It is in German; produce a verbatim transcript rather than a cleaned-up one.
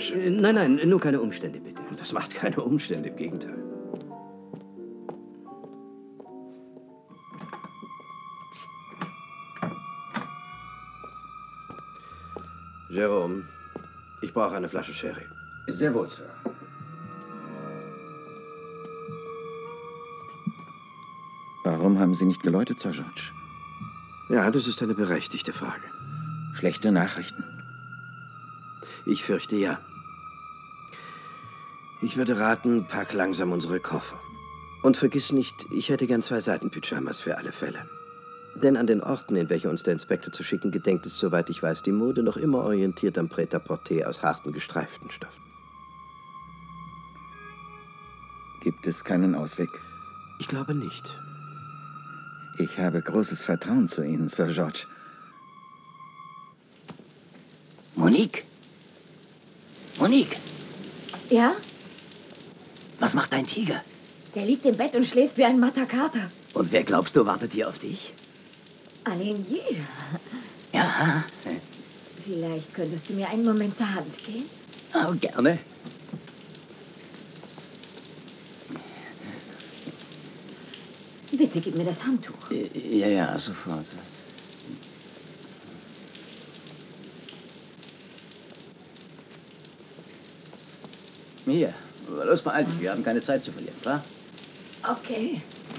Tasche. Äh, nein, nein, nur keine Umstände, bitte. Das macht keine Umstände, im Gegenteil. Jerome, ich brauche eine Flasche Sherry. Sehr wohl, Sir. Warum haben Sie nicht geläutet, Sir George? Ja, das ist eine berechtigte Frage. Schlechte Nachrichten? Ich fürchte ja. Ich würde raten, pack langsam unsere Koffer. Und vergiss nicht, ich hätte gern zwei Seitenpyjamas für alle Fälle. Denn an den Orten, in welche uns der Inspektor zu schicken gedenkt, ist, soweit ich weiß, die Mode noch immer orientiert am Prêt-à-porter aus harten, gestreiften Stoffen. Gibt es keinen Ausweg? Ich glaube nicht. Ich habe großes Vertrauen zu Ihnen, Sir George. Monique? Monique, Ja? was macht dein Tiger? Der liegt im Bett und schläft wie ein matter Kater. Und wer glaubst du, wartet hier auf dich? Aligny, Ja, vielleicht könntest du mir einen Moment zur Hand gehen? oh, gerne. Bitte gib mir das Handtuch. Ja, ja, sofort. Hier, los, beeil dich, wir haben keine Zeit zu verlieren, klar? Okay.